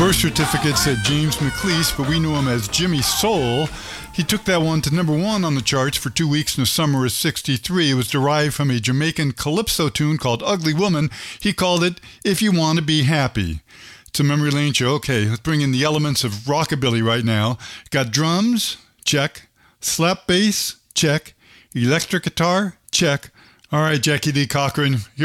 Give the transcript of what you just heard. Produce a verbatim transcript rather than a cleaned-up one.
Birth certificate said James McLeese, but we knew him as Jimmy Soul. He took that one to number one on the charts for two weeks in the summer of sixty-three. It was derived from a Jamaican calypso tune called Ugly Woman. He called it If You Want to Be Happy. It's a memory lane show. Okay, let's bring in the elements of rockabilly right now. Got drums? Check. Slap bass? Check. Electric guitar? Check. All right, Jackie Lee Cochran.